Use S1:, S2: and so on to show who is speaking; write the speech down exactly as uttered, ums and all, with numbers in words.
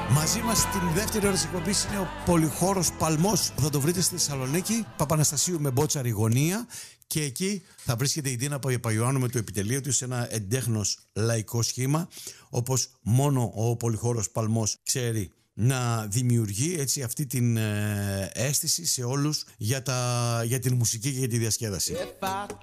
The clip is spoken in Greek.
S1: Μαζί μας στην δεύτερη ώρα της εκπομπής είναι ο Πολυχώρος Παλμός. Θα το βρείτε στη Θεσσαλονίκη, Παπαναστασίου με Μπότσαρη γωνία. Και εκεί θα βρίσκεται η Ντίνα Παπαϊωάννου με το επιτελείο του σε ένα εντέχνος λαϊκό σχήμα, όπως μόνο ο Πολυχώρος Παλμός ξέρει να δημιουργεί, έτσι, αυτή την ε, αίσθηση σε όλους για, τα, για την μουσική και για τη διασκέδαση.